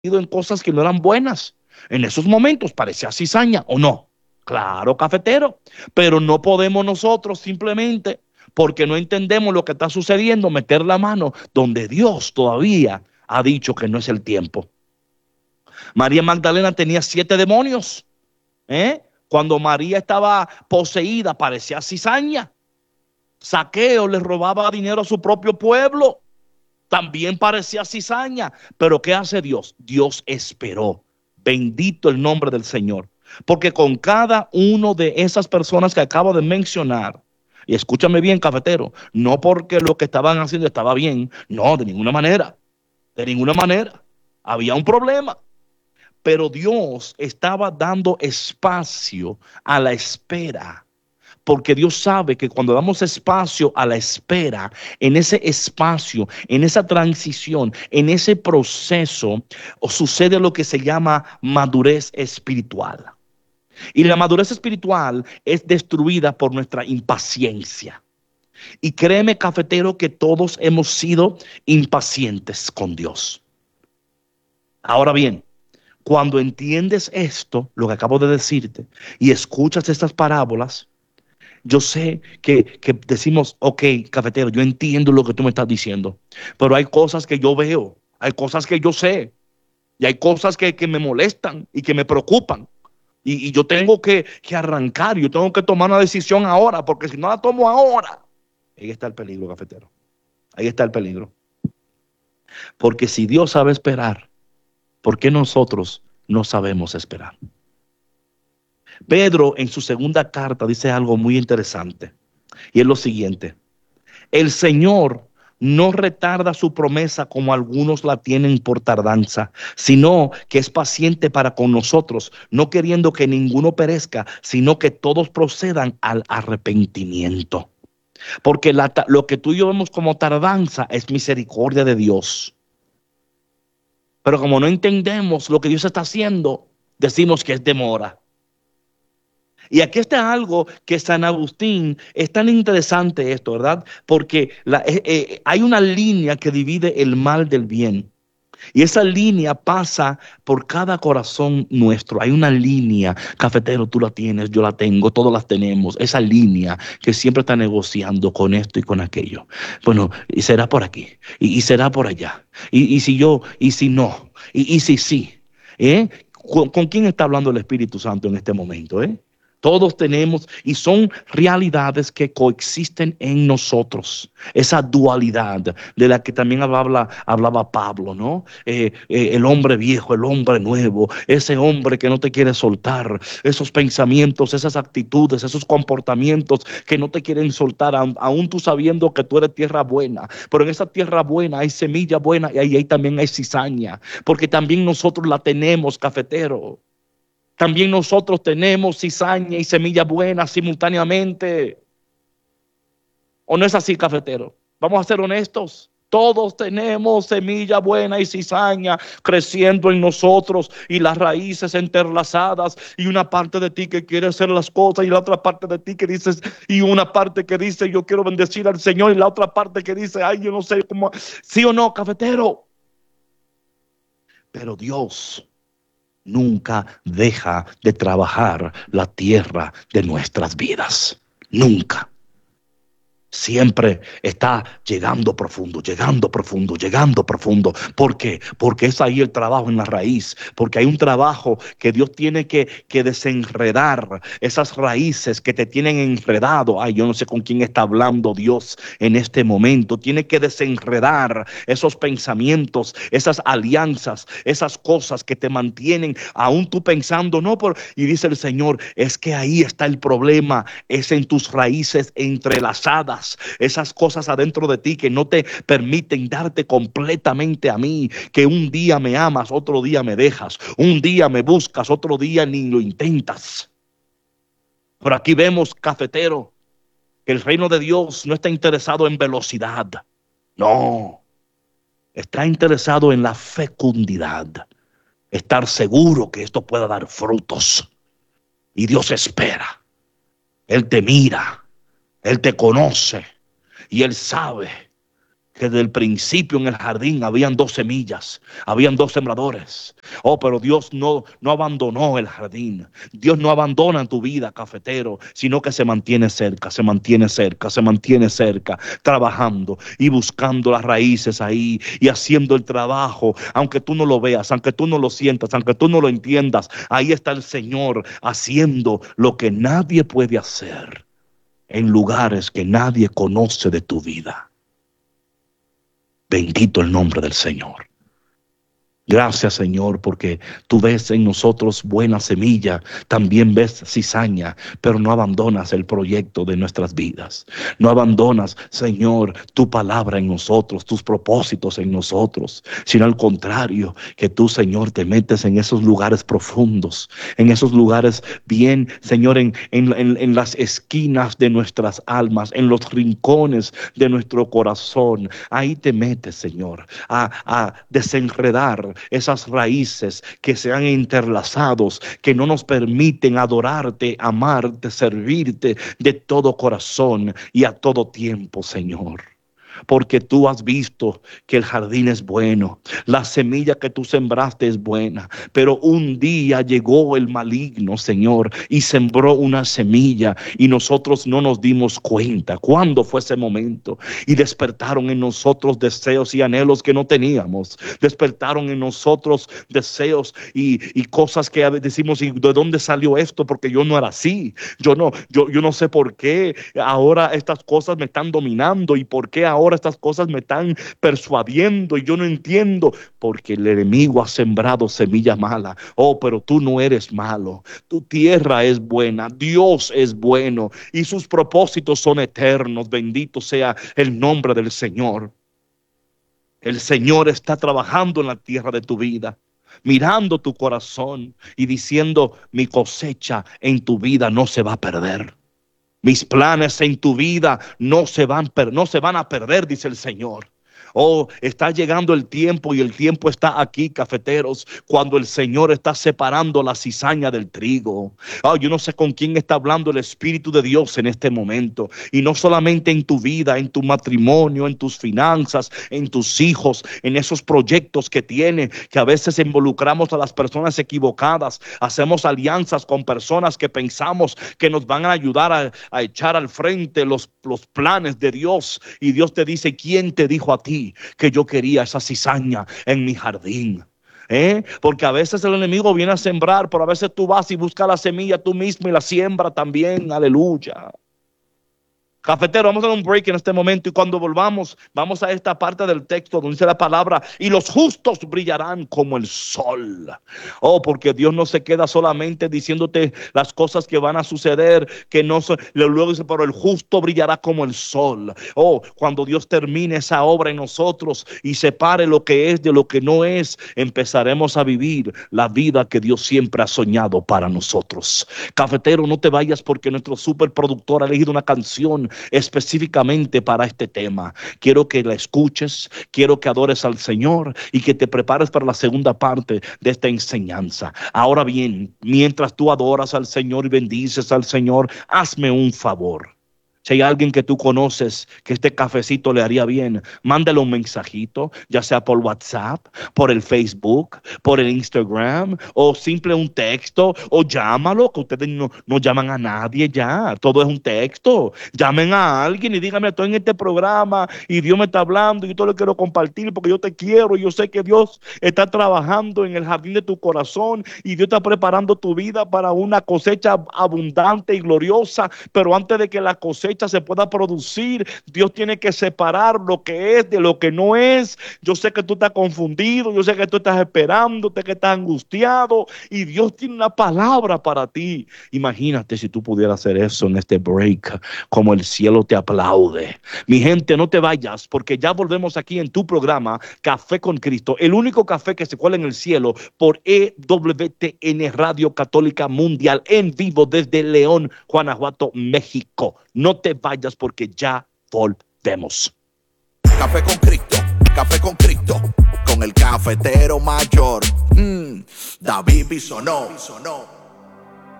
en cosas que no eran buenas. En esos momentos parecía cizaña, ¿o no? Claro, cafetero. Pero no podemos nosotros simplemente, porque no entendemos lo que está sucediendo, meter la mano donde Dios todavía ha dicho que no es el tiempo. María Magdalena tenía 7 demonios. Cuando María estaba poseída, parecía cizaña. Zaqueo le robaba dinero a su propio pueblo. También parecía cizaña. Pero ¿qué hace Dios? Dios esperó. Bendito el nombre del Señor. Porque con cada uno de esas personas que acabo de mencionar, y escúchame bien, cafetero, no porque lo que estaban haciendo estaba bien, no, de ninguna manera, de ninguna manera. Había un problema, pero Dios estaba dando espacio a la espera, porque Dios sabe que cuando damos espacio a la espera, en ese espacio, en esa transición, en ese proceso, sucede lo que se llama madurez espiritual. Y la madurez espiritual es destruida por nuestra impaciencia. Y créeme, cafetero, que todos hemos sido impacientes con Dios. Ahora bien, cuando entiendes esto, lo que acabo de decirte, y escuchas estas parábolas, yo sé que decimos, ok, cafetero, yo entiendo lo que tú me estás diciendo, pero hay cosas que yo veo, hay cosas que yo sé, y hay cosas que me molestan y que me preocupan. Y yo tengo que arrancar, yo tengo que tomar una decisión ahora, porque si no la tomo ahora, ahí está el peligro, cafetero. Ahí está el peligro. Porque si Dios sabe esperar, ¿por qué nosotros no sabemos esperar? Pedro en su segunda carta dice algo muy interesante, y es lo siguiente: el Señor no retarda su promesa como algunos la tienen por tardanza, sino que es paciente para con nosotros, no queriendo que ninguno perezca, sino que todos procedan al arrepentimiento. Porque lo que tú y yo vemos como tardanza es misericordia de Dios. Pero como no entendemos lo que Dios está haciendo, decimos que es demora. Y aquí está algo que San Agustín, es tan interesante esto, ¿verdad? Porque hay una línea que divide el mal del bien. Y esa línea pasa por cada corazón nuestro. Hay una línea, cafetero, tú la tienes, yo la tengo, todos las tenemos. Esa línea que siempre está negociando con esto y con aquello. Bueno, y será por aquí, y será por allá. Y si yo, y si no, y si sí. ¿Con quién está hablando el Espíritu Santo en este momento? Todos tenemos, y son realidades que coexisten en nosotros. Esa dualidad de la que también hablaba Pablo, ¿no? El hombre viejo, el hombre nuevo, ese hombre que no te quiere soltar, esos pensamientos, esas actitudes, esos comportamientos que no te quieren soltar, aún tú sabiendo que tú eres tierra buena. Pero en esa tierra buena hay semilla buena y ahí también hay cizaña, porque también nosotros la tenemos, cafetero. También nosotros tenemos cizaña y semilla buena simultáneamente. ¿O no es así, cafetero? Vamos a ser honestos. Todos tenemos semilla buena y cizaña creciendo en nosotros y las raíces entrelazadas y una parte de ti que quiere hacer las cosas y la otra parte de ti que dices, y una parte que dice yo quiero bendecir al Señor y la otra parte que dice ay yo no sé cómo, sí o no, cafetero. Pero Dios nunca deja de trabajar la tierra de nuestras vidas. Nunca. Siempre está llegando profundo, llegando profundo, llegando profundo. ¿Por qué? Porque es ahí el trabajo en la raíz. Porque hay un trabajo que Dios tiene que desenredar esas raíces que te tienen enredado. Ay, yo no sé con quién está hablando Dios en este momento. Tiene que desenredar esos pensamientos, esas alianzas, esas cosas que te mantienen aún tú pensando, no, y dice el Señor, es que ahí está el problema, es en tus raíces entrelazadas. Esas cosas adentro de ti que no te permiten darte completamente a mí, que un día me amas, otro día me dejas, un día me buscas, otro día ni lo intentas. Pero aquí vemos, cafetero, que el reino de Dios no está interesado en velocidad, no, está interesado en la fecundidad, estar seguro que esto pueda dar frutos. Y Dios espera, Él te mira, Él te conoce y Él sabe que desde el principio en el jardín habían 2 semillas, habían 2 sembradores. Oh, pero Dios no abandonó el jardín. Dios no abandona tu vida, cafetero, sino que se mantiene cerca, se mantiene cerca, se mantiene cerca, trabajando y buscando las raíces ahí y haciendo el trabajo. Aunque tú no lo veas, aunque tú no lo sientas, aunque tú no lo entiendas, ahí está el Señor haciendo lo que nadie puede hacer en lugares que nadie conoce de tu vida. Bendito el nombre del Señor. Gracias, Señor, porque tú ves en nosotros buena semilla, también ves cizaña, pero no abandonas el proyecto de nuestras vidas. No abandonas, Señor, tu palabra en nosotros, tus propósitos en nosotros, sino al contrario, que tú, Señor, te metes en esos lugares profundos, en esos lugares bien, Señor, en las esquinas de nuestras almas, en los rincones de nuestro corazón. Ahí te metes, Señor, a desenredar esas raíces que se han interlazados, que no nos permiten adorarte, amarte, servirte de todo corazón y a todo tiempo, Señor. Porque tú has visto que el jardín es bueno, la semilla que tú sembraste es buena, pero un día llegó el maligno, Señor, y sembró una semilla y nosotros no nos dimos cuenta. ¿Cuándo fue ese momento? Y despertaron en nosotros deseos y anhelos que no teníamos. Despertaron en nosotros deseos y cosas que decimos, ¿y de dónde salió esto? Porque yo no era así. Yo no sé por qué ahora estas cosas me están dominando y por qué ahora estas cosas me están persuadiendo y yo no entiendo, porque el enemigo ha sembrado semilla mala. Oh, pero tú no eres malo, tu tierra es buena, Dios es bueno y sus propósitos son eternos. Bendito sea el nombre del Señor. El Señor está trabajando en la tierra de tu vida, mirando tu corazón y diciendo: mi cosecha en tu vida no se va a perder. Mis planes en tu vida no se van a perder, dice el Señor. Oh, está llegando el tiempo y el tiempo está aquí, cafeteros, cuando el Señor está separando la cizaña del trigo. Oh, yo no sé con quién está hablando el Espíritu de Dios en este momento. Y no solamente en tu vida, en tu matrimonio, en tus finanzas, en tus hijos, en esos proyectos que tiene, que a veces involucramos a las personas equivocadas. Hacemos alianzas con personas que pensamos que nos van a ayudar a echar al frente los planes de Dios. Y Dios te dice: ¿quién te dijo a ti que yo quería esa cizaña en mi jardín? Porque a veces el enemigo viene a sembrar, pero a veces tú vas y buscas la semilla tú mismo y la siembra también. Aleluya. Cafetero, vamos a dar un break en este momento y cuando volvamos, vamos a esta parte del texto donde dice la palabra: y los justos brillarán como el sol. Oh, porque Dios no se queda solamente diciéndote las cosas que van a suceder, que no son, luego dice: pero el justo brillará como el sol. Oh, cuando Dios termine esa obra en nosotros y separe lo que es de lo que no es, empezaremos a vivir la vida que Dios siempre ha soñado para nosotros. Cafetero, no te vayas, porque nuestro superproductor ha elegido una canción específicamente para este tema. Quiero que la escuches, quiero que adores al Señor y que te prepares para la segunda parte de esta enseñanza. Ahora bien, mientras tú adoras al Señor y bendices al Señor, hazme un favor. Si hay alguien que tú conoces que este cafecito le haría bien, mándale un mensajito, ya sea por WhatsApp, por el Facebook, por el Instagram, o simple un texto, o llámalo, que ustedes no llaman a nadie ya, todo es un texto. Llamen a alguien y díganme: estoy en este programa y Dios me está hablando y yo te lo quiero compartir porque yo te quiero y yo sé que Dios está trabajando en el jardín de tu corazón y Dios está preparando tu vida para una cosecha abundante y gloriosa. Pero antes de que la cosecha se pueda producir, Dios tiene que separar lo que es de lo que no es. Yo sé que tú estás confundido, yo sé que tú estás esperándote, que estás angustiado, y Dios tiene una palabra para ti. Imagínate si tú pudieras hacer eso en este break, como el cielo te aplaude. Mi gente, no te vayas, porque ya volvemos aquí en tu programa Café con Cristo, el único café que se cuela en el cielo, por EWTN Radio Católica Mundial, en vivo desde León, Guanajuato, México. No te vayas, porque ya volvemos. Café con Cristo, con el cafetero mayor, David Bisonó.